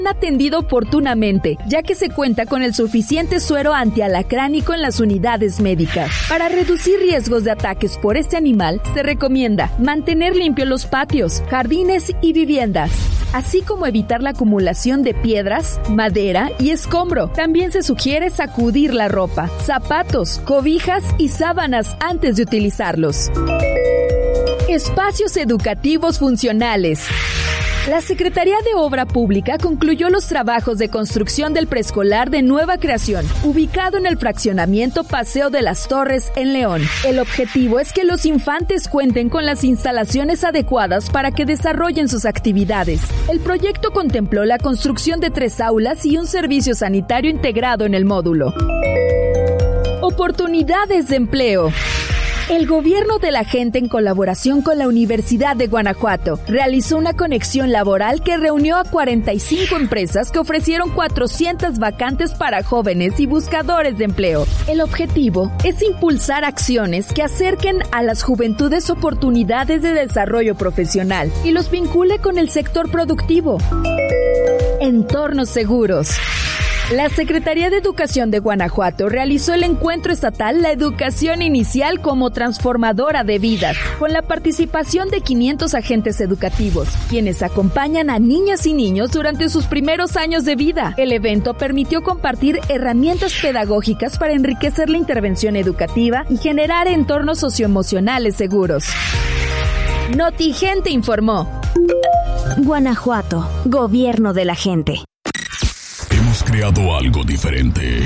atendido oportunamente, ya que se cuenta con el suficiente suero antialacránico en las unidades médicas. Para reducir riesgos de ataques por este animal, se recomienda mantener limpios los patios, jardines y viviendas, así como evitar la acumulación de piedras, madera y escombro. También se sugiere sacudir la ropa, zapatos, cobijas y sábanas antes de utilizarlos. Espacios educativos funcionales. La Secretaría de Obra Pública concluyó los trabajos de construcción del preescolar de nueva creación, ubicado en el fraccionamiento Paseo de las Torres en León. El objetivo es que los infantes cuenten con las instalaciones adecuadas para que desarrollen sus actividades. El proyecto contempló la construcción de 3 aulas y un servicio sanitario integrado en el módulo. Oportunidades de empleo. El gobierno de la gente, en colaboración con la Universidad de Guanajuato, realizó una conexión laboral que reunió a 45 empresas que ofrecieron 400 vacantes para jóvenes y buscadores de empleo. El objetivo es impulsar acciones que acerquen a las juventudes oportunidades de desarrollo profesional y los vincule con el sector productivo. Entornos seguros. La Secretaría de Educación de Guanajuato realizó el encuentro estatal La Educación Inicial como Transformadora de Vidas, con la participación de 500 agentes educativos, quienes acompañan a niñas y niños durante sus primeros años de vida. El evento permitió compartir herramientas pedagógicas para enriquecer la intervención educativa y generar entornos socioemocionales seguros. Notigente informó. Guanajuato, Gobierno de la gente. Hemos creado algo diferente.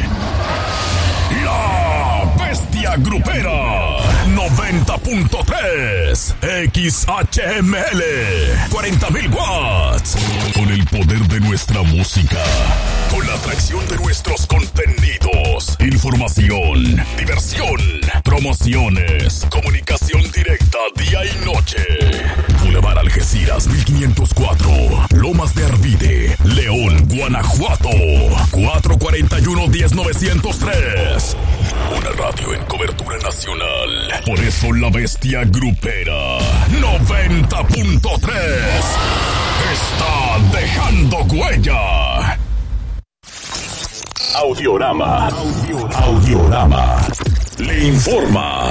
La Bestia Grupera 90.3 XHML 40.000 watts. Con el poder de nuestra música, con la atracción de nuestros contenidos, información, diversión, promociones, comunicación directa día y noche. Boulevard Algeciras 1504, Lomas de Arvide, León, Guanajuato, 441-10903. Una radio en cobertura nacional. Por eso la Bestia Grupera 90.3 está dejando huella. Audiorama le informa.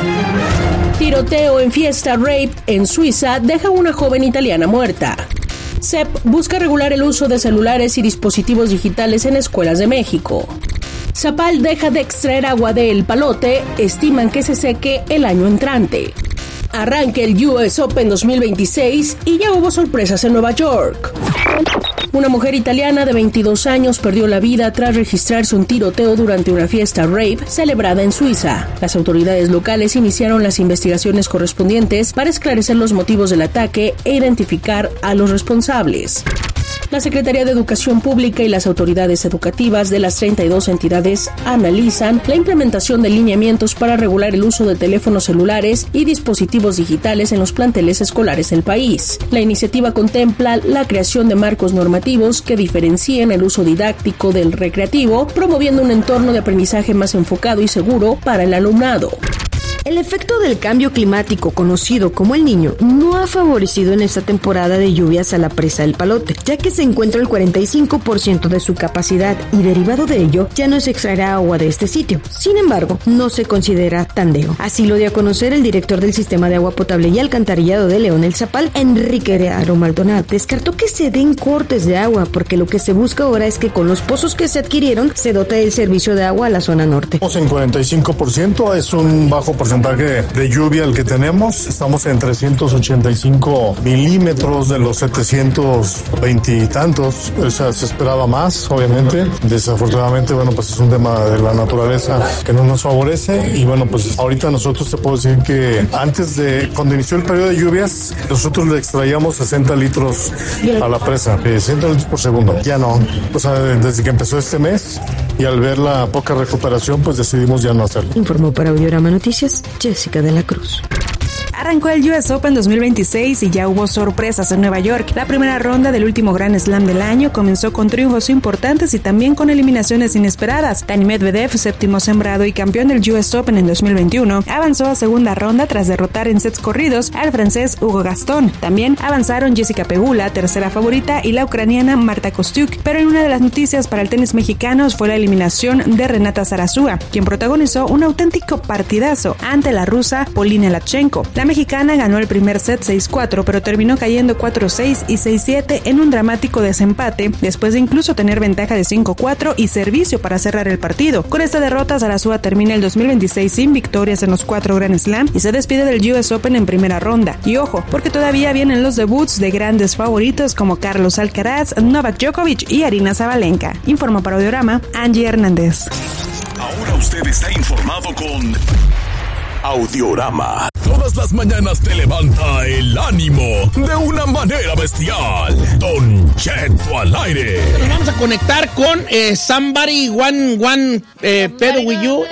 Tiroteo en fiesta rape en Suiza deja a una joven italiana muerta. CEP busca regular el uso de celulares y dispositivos digitales en escuelas de México. Zapal deja de extraer agua de El Palote, estiman que se seque el año entrante. Arranca el US Open 2026 y ya hubo sorpresas en Nueva York. Una mujer italiana de 22 años perdió la vida tras registrarse un tiroteo durante una fiesta rape celebrada en Suiza. Las autoridades locales iniciaron las investigaciones correspondientes para esclarecer los motivos del ataque e identificar a los responsables. La Secretaría de Educación Pública y las autoridades educativas de las 32 entidades analizan la implementación de lineamientos para regular el uso de teléfonos celulares y dispositivos digitales en los planteles escolares del país. La iniciativa contempla la creación de marcos normativos que diferencien el uso didáctico del recreativo, promoviendo un entorno de aprendizaje más enfocado y seguro para el alumnado. El efecto del cambio climático, conocido como el Niño, no ha favorecido en esta temporada de lluvias a la presa del Palote, ya que se encuentra el 45% de su capacidad y derivado de ello ya no se extraerá agua de este sitio. Sin embargo, no se considera tandeo. Así lo dio a conocer el director del Sistema de Agua Potable y Alcantarillado de León, el Zapal, Enrique Aro Maldonado. Descartó que se den cortes de agua, porque lo que se busca ahora es que con los pozos que se adquirieron se dote el servicio de agua a la zona norte. Estamos en 45%, es un bajo porcentaje de lluvia el que tenemos. Estamos en 385 milímetros de los 720 y tantos. O sea, se esperaba más, obviamente. Desafortunadamente, bueno, pues es un tema de la naturaleza que no nos favorece. Y bueno, pues ahorita nosotros te puedo decir que cuando inició el periodo de lluvias, nosotros le extraíamos 60 litros a la presa, 60 litros por segundo. Ya no. O sea, desde que empezó este mes y al ver la poca recuperación, pues decidimos ya no hacerlo. Informó para Audiorama Noticias Jessica de la Cruz. Arrancó el US Open 2026 y ya hubo sorpresas en Nueva York. La primera ronda del último Grand Slam del año comenzó con triunfos importantes y también con eliminaciones inesperadas. Dani Medvedev, séptimo sembrado y campeón del US Open en 2021, avanzó a segunda ronda tras derrotar en sets corridos al francés Hugo Gaston. También avanzaron Jessica Pegula, tercera favorita, y la ucraniana Marta Kostyuk. Pero en una de las noticias para el tenis mexicano fue la eliminación de Renata Zarazúa, quien protagonizó un auténtico partidazo ante la rusa Polina Lachenko. La mexicana ganó el primer set 6-4, pero terminó cayendo 4-6 y 6-7 en un dramático desempate, después de incluso tener ventaja de 5-4 y servicio para cerrar el partido. Con esta derrota, Zarazúa termina el 2026 sin victorias en los 4 Grand Slam y se despide del US Open en primera ronda. Y ojo, porque todavía vienen los debuts de grandes favoritos como Carlos Alcaraz, Novak Djokovic y Aryna Sabalenka. Informa para Audiorama, Angie Hernández. Ahora usted está informado con Audiorama. Todas las mañanas te levanta el ánimo de una manera bestial. Don Cheto al aire. Nos vamos a conectar con Somebody One Pedo With You,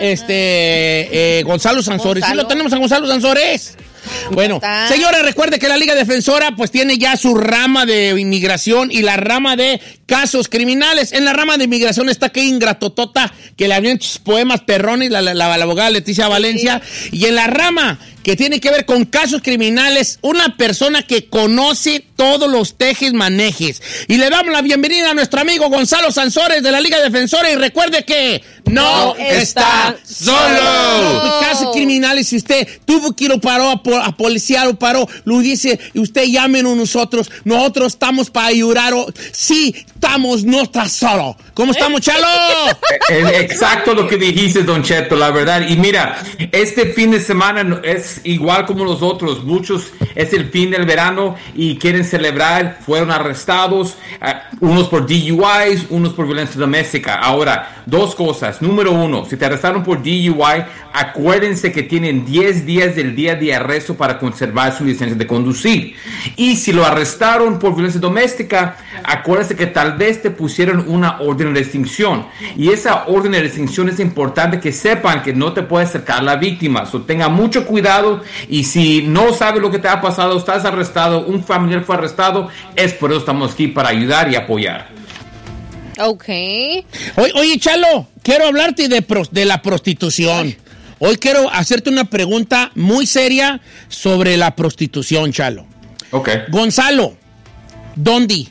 Gonzalo Sansores. Sí, lo tenemos a Gonzalo Sansores. Bueno, señores, recuerde que la Liga Defensora pues tiene ya su rama de inmigración y la rama de casos criminales. En la rama de inmigración está que ingratotota que le habían sus poemas perrones, la abogada Leticia Valencia. Sí. Y en la rama que tiene que ver con casos criminales, una persona que conoce todos los tejes manejes. Y le damos la bienvenida a nuestro amigo Gonzalo Sansores de la Liga Defensora. Y recuerde que no está solo. Casos criminales, si usted tuvo que ir a policía o paró, lo dice, y usted llámenos nosotros estamos para ayudar. Sí, estamos, no está solo. ¿Cómo estamos, Chalo? Exacto lo que dijiste, Don Cheto, la verdad. Y mira, este fin de semana es igual como los otros. Muchos es el fin del verano y quieren celebrar. Fueron arrestados, unos por DUIs, unos por violencia doméstica. Ahora, dos cosas. Número uno, si te arrestaron por DUI, acuérdense que tienen 10 días del día de arresto para conservar su licencia de conducir. Y si lo arrestaron por violencia doméstica, acuérdense que tal vez te pusieron una orden de restricción. Y esa orden de restricción es importante que sepan que no te puede acercar a la víctima. So, tenga mucho cuidado, y si no sabes lo que te ha pasado, estás arrestado, un familiar fue arrestado, es por eso estamos aquí para ayudar y apoyar. Ok. Oye, Chalo, quiero hablarte de la prostitución. Hoy quiero hacerte una pregunta muy seria sobre la prostitución, Chalo. Ok. Gonzalo, ¿dónde?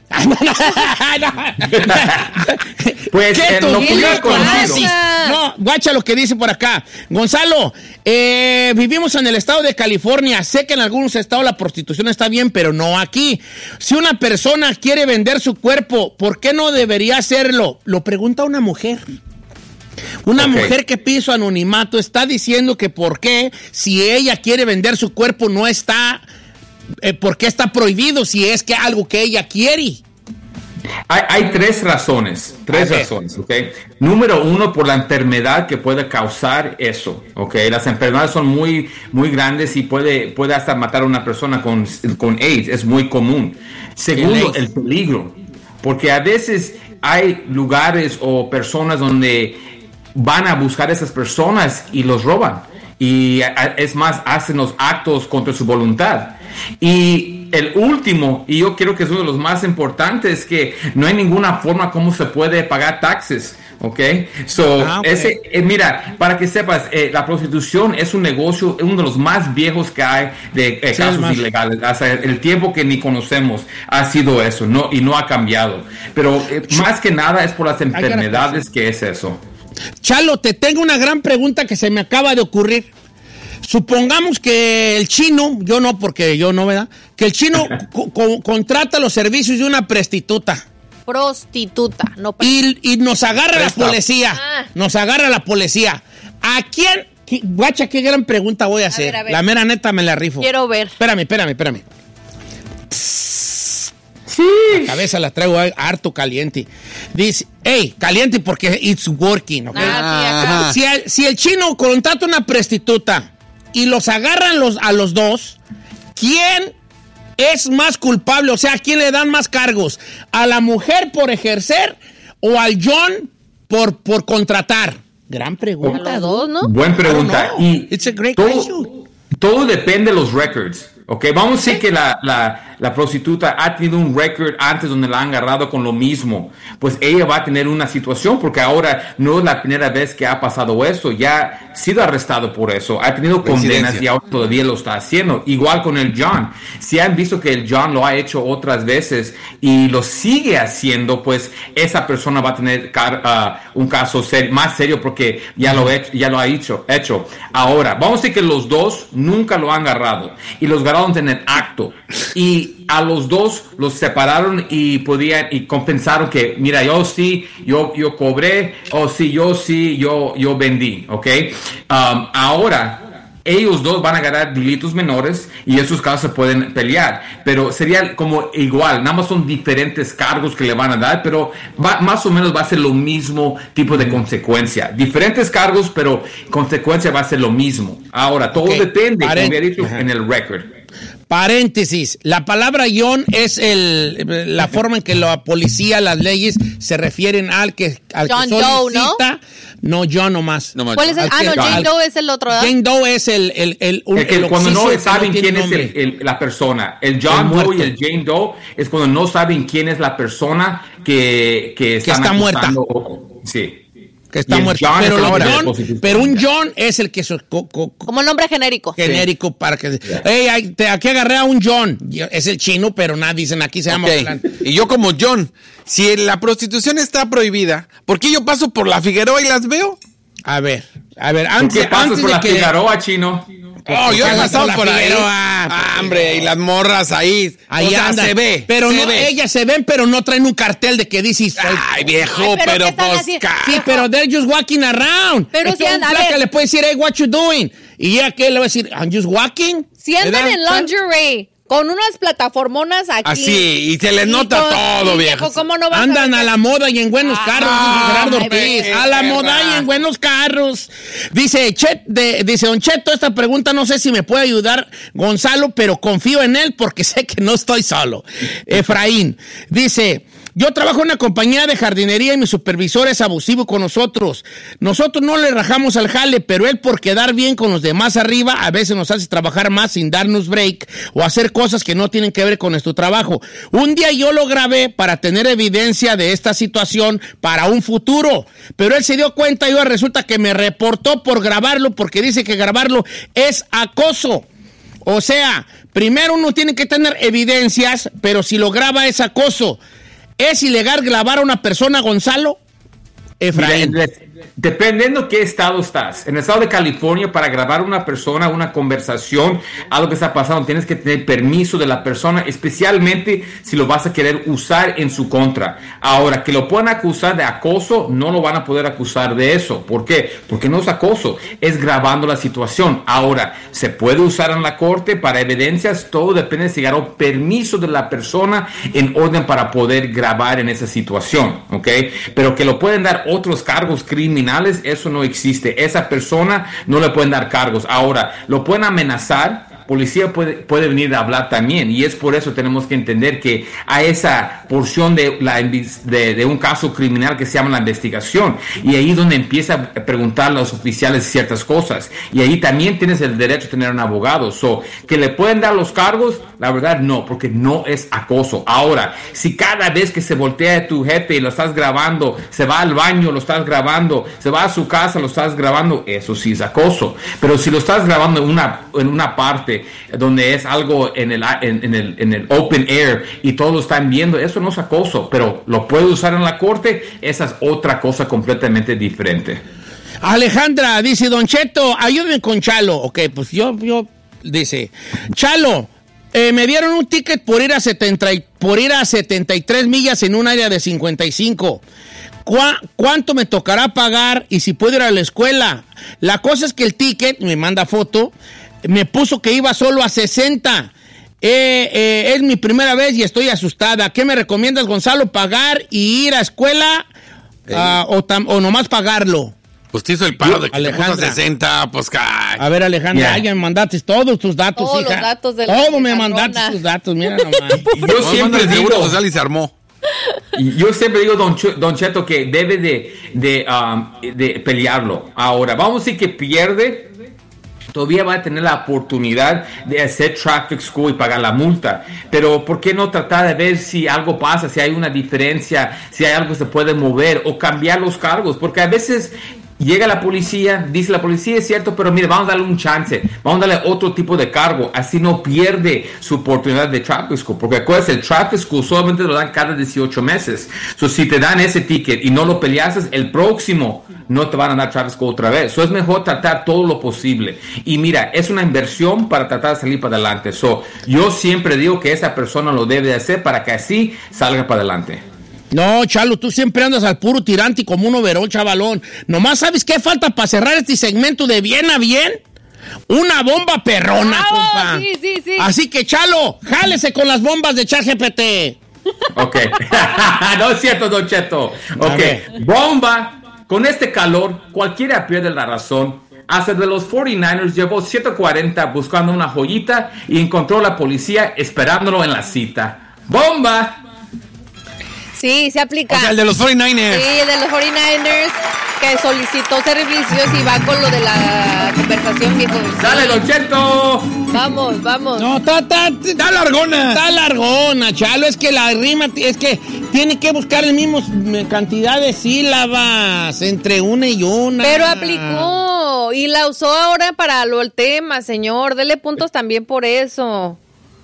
Pues en lo que conocido. No, guacha lo que dice por acá. Gonzalo, vivimos en el estado de California. Sé que en algunos estados la prostitución está bien, pero no aquí. Si una persona quiere vender su cuerpo, ¿por qué no debería hacerlo? Lo pregunta una mujer. Una mujer que pide su anonimato está diciendo que por qué, si ella quiere vender su cuerpo, no está... ¿por qué está prohibido si es que algo que ella quiere? Hay tres razones, ¿ok? Número uno, por la enfermedad que puede causar eso, ¿ok? Las enfermedades son muy, muy grandes y puede hasta matar a una persona con AIDS, es muy común. Segundo, el peligro, porque a veces hay lugares o personas donde van a buscar a esas personas y los roban. Y es más, hacen los actos contra su voluntad. Y el último, y yo creo que es uno de los más importantes, que no hay ninguna forma como se puede pagar taxes, ¿ok? Mira, para que sepas, la prostitución es un negocio, uno de los más viejos que hay de casos ilegales. Hasta el tiempo que ni conocemos ha sido eso, y no ha cambiado. Pero más que nada es por las enfermedades que es eso. Chalo, te tengo una gran pregunta que se me acaba de ocurrir. Supongamos que el chino, yo no, porque yo no, ¿verdad? Que el chino contrata los servicios de una prostituta. No. Y nos agarra la policía. Nos agarra la policía. ¿A quién? Guacha, qué gran pregunta voy a hacer. A ver. La mera neta me la rifo. Quiero ver. Espérame. Sí. La cabeza la traigo harto caliente. Dice, caliente porque it's working, ¿ok? Si el chino contrata una prostituta y los agarran a los dos, ¿quién es más culpable? O sea, ¿a quién le dan más cargos? ¿A la mujer por ejercer o al John por contratar? Gran pregunta. A los dos, ¿no? Buena pregunta. Y it's a great question. todo depende de los records. Okay, vamos a decir que la prostituta ha tenido un récord antes donde la han agarrado con lo mismo. Pues ella va a tener una situación porque ahora no es la primera vez que ha pasado eso. Ya ha sido arrestado por eso. Ha tenido condenas y ahora todavía lo está haciendo. Igual con el John. Si han visto que el John lo ha hecho otras veces y lo sigue haciendo, pues esa persona va a tener un caso más serio porque ya lo ha hecho. Ahora, vamos a decir que los dos nunca lo han agarrado. Y los agarraron en el acto y a los dos los separaron y compensaron que mira, yo cobré, yo vendí, ¿ok? Ahora ellos dos van a agarrar delitos menores y esos casos se pueden pelear, pero sería como igual, nada más son diferentes cargos que le van a dar, pero más o menos va a ser lo mismo tipo de consecuencia, diferentes cargos, pero consecuencia va a ser lo mismo. Ahora, todo depende, como había dicho, en el record. Paréntesis, la palabra John es la forma en que la policía, las leyes se refieren al que solicita. No, John nomás. ¿Cuál es el? Jane Doe es el otro, ¿verdad? Jane Doe es el cuando no saben quién es la persona. El John Doe y el Jane Doe es cuando no saben quién es la persona que está muerta. Sí. Que está muerto. Pero un John es el que... como el nombre genérico. Genérico para que... Hey, aquí agarré a un John. Es el chino, pero nada, dicen aquí se llama... Y yo como John, si la prostitución está prohibida, ¿por qué yo paso por la Figueroa y las veo? A ver, antes por la Figueroa, chino. Oh, yo he pasado por ahí. Hombre, y las morras ahí. Ahí anda. Se ve. Pero ellas se ven, pero no traen un cartel de que dices. Ay, viejo, pero pues. Sí, pero they're just walking around. Pero si andan. Que le puede decir, hey, what you doing? Y ya que le va a decir, I'm just walking. Si andan en lingerie. Con unas plataformonas aquí. Así, y se les nota todo, viejo. ¿Cómo no vas andan a la moda y en buenos carros, Gerardo Ortiz. A la moda y en buenos carros. Dice Don Cheto, esta pregunta no sé si me puede ayudar Gonzalo, pero confío en él porque sé que no estoy solo. Efraín dice... Yo trabajo en una compañía de jardinería y mi supervisor es abusivo con nosotros. Nosotros no le rajamos al jale, pero él por quedar bien con los demás arriba a veces nos hace trabajar más sin darnos break o hacer cosas que no tienen que ver con nuestro trabajo. Un día yo lo grabé para tener evidencia de esta situación para un futuro, pero él se dio cuenta y ahora resulta que me reportó por grabarlo porque dice que grabarlo es acoso. O sea, primero uno tiene que tener evidencias, pero si lo graba es acoso. ¿Es ilegal grabar a una persona, Gonzalo? Efraín. Dependiendo qué estado estás. En el estado de California, para grabar a una persona, una conversación, algo que está pasando, tienes que tener permiso de la persona, especialmente si lo vas a querer usar en su contra. Ahora, que lo puedan acusar de acoso, no lo van a poder acusar de eso. ¿Por qué? Porque no es acoso, es grabando la situación. Ahora, ¿se puede usar en la corte para evidencias? Todo depende de si ganó permiso de la persona en orden para poder grabar en esa situación, ¿ok? Pero que lo pueden dar otros cargos criminales, eso no existe. Esa persona no le pueden dar cargos. Ahora, lo pueden amenazar. Policía puede venir a hablar también, y es por eso tenemos que entender que a esa porción de un caso criminal que se llama la investigación, y ahí donde empieza a preguntar a los oficiales ciertas cosas, y ahí también tienes el derecho a tener un abogado. Que le pueden dar los cargos, la verdad no, porque no es acoso. Ahora, si cada vez que se voltea tu jefe y lo estás grabando, se va al baño, lo estás grabando, se va a su casa, lo estás grabando, eso sí es acoso. Pero si lo estás grabando en una parte donde es algo en el open air y todos lo están viendo, eso no es acoso, pero lo puede usar en la corte, esa es otra cosa completamente diferente. Alejandra dice, Don Cheto, ayúdenme con Chalo. Ok, pues yo dice, Chalo, me dieron un ticket por ir a 73 millas en un área de 55. ¿Cuánto me tocará pagar y si puedo ir a la escuela? La cosa es que el ticket, me manda foto, me puso que iba solo a 60. Es mi primera vez y estoy asustada. ¿Qué me recomiendas, Gonzalo? ¿Pagar y ir a escuela o nomás pagarlo? Pues te hizo el paro de que te puso a 60, pues... A ver, Alejandra, ya me mandaste todos tus datos, todos hija. Los datos de todo me mandaste tus datos, mira nomás. Yo siempre digo... Social y se armó. Yo siempre digo, Don Cheto, que debe de pelearlo. Ahora, vamos a decir que pierde... todavía va a tener la oportunidad de hacer traffic school y pagar la multa. Pero ¿por qué no tratar de ver si algo pasa, si hay una diferencia, si hay algo que se puede mover o cambiar los cargos? Porque a veces llega la policía, dice la policía, es cierto, pero mire, vamos a darle un chance, vamos a darle otro tipo de cargo, así no pierde su oportunidad de traffic school, porque acuérdense, el traffic school solamente lo dan cada 18 meses. Si te dan ese ticket y no lo peleaste, el próximo no te van a dar traffic school otra vez. Es mejor tratar todo lo posible. Y mira, es una inversión para tratar de salir para adelante. Yo siempre digo que esa persona lo debe de hacer para que así salga para adelante. No, Chalo, tú siempre andas al puro tirante como un overol, chavalón. Nomás, ¿sabes qué falta para cerrar este segmento de bien a bien? Una bomba perrona, compa. Sí. Así que, Chalo, jálese con las bombas de ChatGPT. Ok. No es cierto, Don Cheto. Ok. Bomba. Con este calor, cualquiera pierde la razón. Hasta de los 49ers llevó 740 buscando una joyita y encontró a la policía esperándolo en la cita. ¡Bomba! Sí, se aplica. O sea, el de los 49ers. Sí, el de los 49ers que solicitó servicios y va con lo de la conversación, viejo. ¡Dale, Don Cheto! Vamos. No, está largona. Está largona, Chalo. Es que la rima, es que tiene que buscar el mismo cantidad de sílabas entre una y una. Pero aplicó y la usó ahora para el tema, señor. Dele puntos también por eso.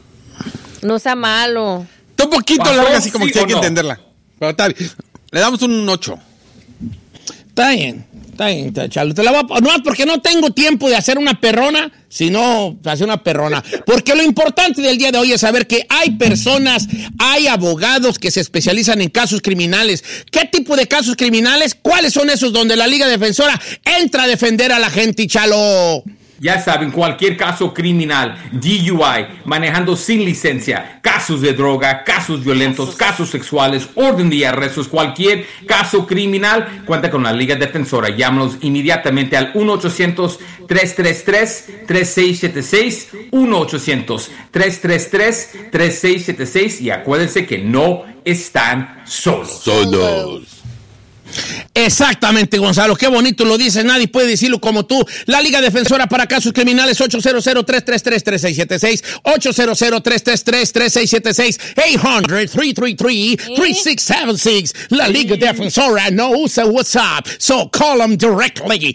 No sea malo. Está un poquito larga, así como que hay que entenderla. Pero está bien. Le damos un 8. Está bien, Chalo. Te la voy a... No, porque no tengo tiempo de hacer una perrona, sino hacer una perrona. Porque lo importante del día de hoy es saber que hay personas, hay abogados que se especializan en casos criminales. ¿Qué tipo de casos criminales? ¿Cuáles son esos donde la Liga Defensora entra a defender a la gente, Chalo? Ya saben, cualquier caso criminal, DUI, manejando sin licencia, casos de droga, casos violentos, casos sexuales, orden de arrestos, cualquier caso criminal, cuenta con la Liga Defensora. Llámanos inmediatamente al 1-800-333-3676, 1-800-333-3676 y acuérdense que no están solos. Exactamente, Gonzalo, qué bonito lo dices, nadie puede decirlo como tú. La Liga Defensora para Casos Criminales, 800-333-3676, 800-333-3676, 800-333-3676. La Liga Defensora knows what's up, so call them directly.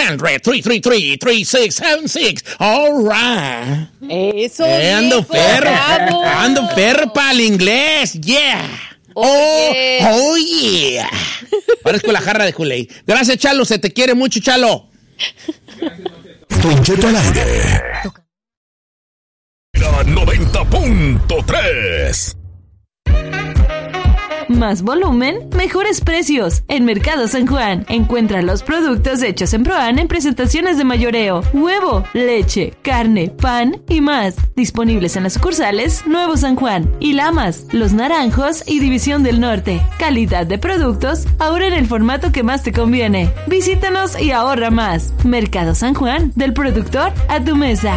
800-333-3676. All right. Eso, ando perro para el inglés, yeah. Oh yeah. Parezco la jarra de Kool-Aid. Gracias, Chalo, se te quiere mucho, Chalo. Don Cheto al aire. La 90.3. Más volumen, mejores precios. En Mercado San Juan, encuentra los productos hechos en Proan en presentaciones de mayoreo, huevo, leche, carne, pan y más. Disponibles en las sucursales Nuevo San Juan, y Lamas, Los Naranjos y División del Norte. Calidad de productos, ahora en el formato que más te conviene. Visítanos y ahorra más. Mercado San Juan, del productor a tu mesa.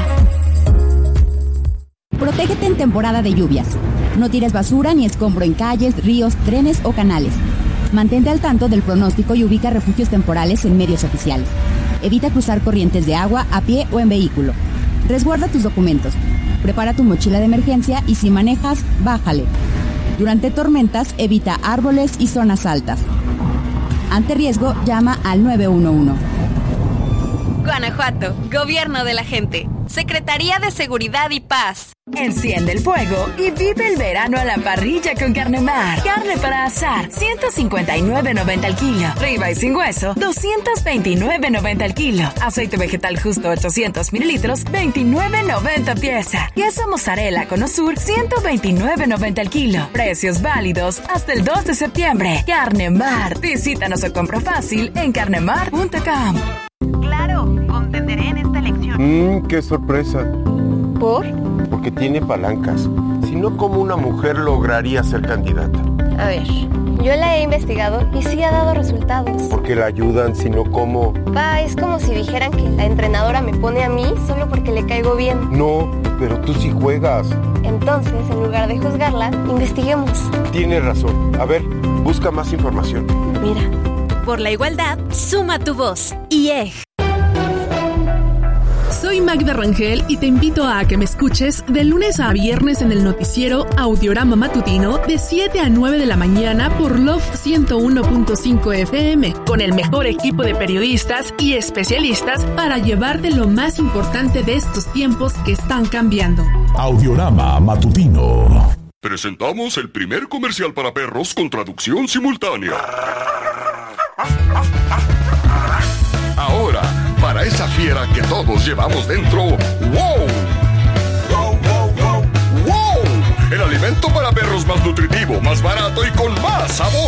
Protégete en temporada de lluvias. No tires basura ni escombro en calles, ríos, trenes o canales. Mantente al tanto del pronóstico y ubica refugios temporales en medios oficiales. Evita cruzar corrientes de agua a pie o en vehículo. Resguarda tus documentos. Prepara tu mochila de emergencia y si manejas, bájale. Durante tormentas, evita árboles y zonas altas. Ante riesgo, llama al 911. Guanajuato, Gobierno de la Gente. Secretaría de Seguridad y Paz. Enciende el fuego y vive el verano a la parrilla con Carnemar. Carne para asar, 159.90 al kilo. Ribeye sin hueso, 229.90 al kilo. Aceite vegetal justo 800 mililitros, 29.90 pieza. Queso mozzarella con Osur, 129.90 al kilo. Precios válidos hasta el 2 de septiembre. Carnemar. Visítanos o compra fácil en carnemar.com. Claro, contenderé en esta elección. ¡Qué sorpresa! ¿Por? Porque tiene palancas. Si no, ¿cómo una mujer lograría ser candidata? A ver, yo la he investigado y sí ha dado resultados. Porque la ayudan, si no, ¿cómo? Va, es como si dijeran que la entrenadora me pone a mí solo porque le caigo bien. No, pero tú sí juegas. Entonces, en lugar de juzgarla, investiguemos. Tienes razón. A ver, busca más información. Mira. Por la igualdad, suma tu voz. IEG. Soy Magda Rangel y te invito a que me escuches de lunes a viernes en el noticiero Audiorama Matutino de 7 a 9 de la mañana por Love 101.5 FM, con el mejor equipo de periodistas y especialistas para llevarte lo más importante de estos tiempos que están cambiando. Audiorama Matutino. Presentamos el primer comercial para perros con traducción simultánea. Ahora, para esa fiera que todos llevamos dentro, ¡wow! ¡Wow, wow, wow! ¡Wow! El alimento para perros más nutritivo, más barato y con más sabor.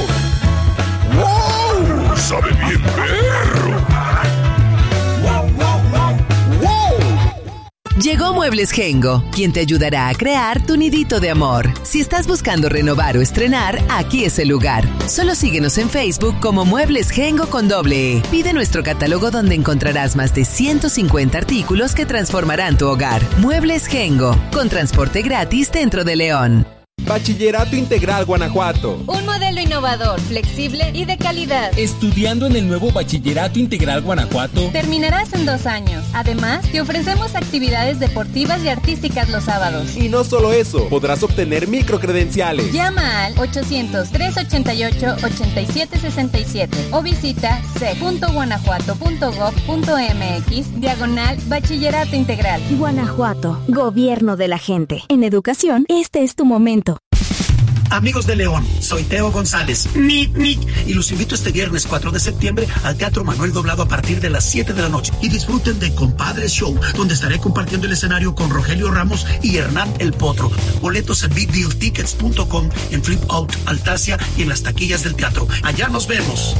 ¡Wow! ¡Sabe bien perro! ¡Wow, wow, wow! ¡Wow! Llegó Muebles Gengo, quien te ayudará a crear tu nidito de amor. Si estás buscando renovar o estrenar, aquí es el lugar. Solo síguenos en Facebook como Muebles Gengo con doble E. Pide nuestro catálogo donde encontrarás más de 150 artículos que transformarán tu hogar. Muebles Gengo, con transporte gratis dentro de León. Bachillerato Integral Guanajuato. Un modelo innovador, flexible y de calidad. Estudiando en el nuevo Bachillerato Integral Guanajuato. Terminarás en 2 años. Además, te ofrecemos actividades deportivas y artísticas los sábados. Y no solo eso, podrás obtener microcredenciales. Llama al 800-388-8767 o visita c.guanajuato.gov.mx/Bachillerato Integral. Guanajuato, gobierno de la gente. En educación, este es tu momento. Amigos de León, soy Teo González, y los invito este viernes 4 de septiembre al Teatro Manuel Doblado a partir de las 7 de la noche. Y disfruten de Compadres Show, donde estaré compartiendo el escenario con Rogelio Ramos y Hernán El Potro. Boletos en bigdealtickets.com, en Flip Out, Altasia y en las taquillas del teatro. Allá nos vemos.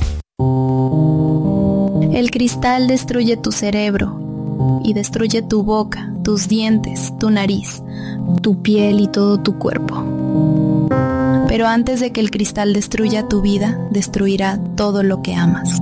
El cristal destruye tu cerebro y destruye tu boca, tus dientes, tu nariz, tu piel y todo tu cuerpo. Pero antes de que el cristal destruya tu vida, destruirá todo lo que amas.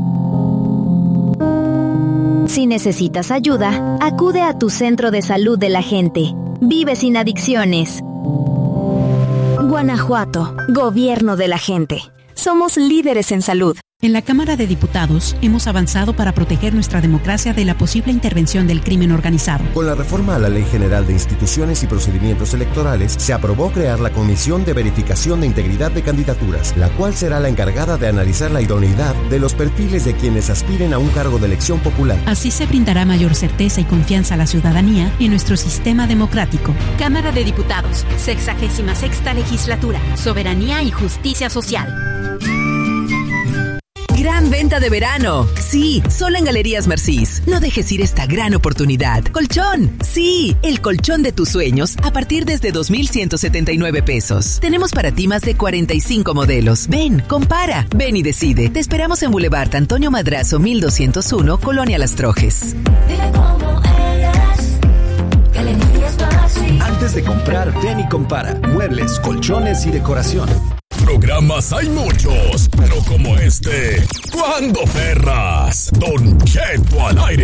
Si necesitas ayuda, acude a tu centro de salud de la gente. Vive sin adicciones. Guanajuato, gobierno de la gente. Somos líderes en salud. En la Cámara de Diputados hemos avanzado para proteger nuestra democracia de la posible intervención del crimen organizado. Con la reforma a la Ley General de Instituciones y Procedimientos Electorales, se aprobó crear la Comisión de Verificación de Integridad de Candidaturas, la cual será la encargada de analizar la idoneidad de los perfiles de quienes aspiren a un cargo de elección popular. Así se brindará mayor certeza y confianza a la ciudadanía en nuestro sistema democrático. Cámara de Diputados, 66ª Legislatura, Soberanía y Justicia Social. Gran venta de verano. Sí, solo en Galerías Mercís. No dejes ir esta gran oportunidad. Colchón. Sí, el colchón de tus sueños a partir desde 2,179 pesos. Tenemos para ti más de 45 modelos. Ven, compara, ven y decide. Te esperamos en Boulevard Antonio Madrazo 1201, Colonia Las Trojes. Antes de comprar, ven y compara. Muebles, colchones y decoración. Programas hay muchos, pero como este, ¿cuándo perras? Don Cheto al aire.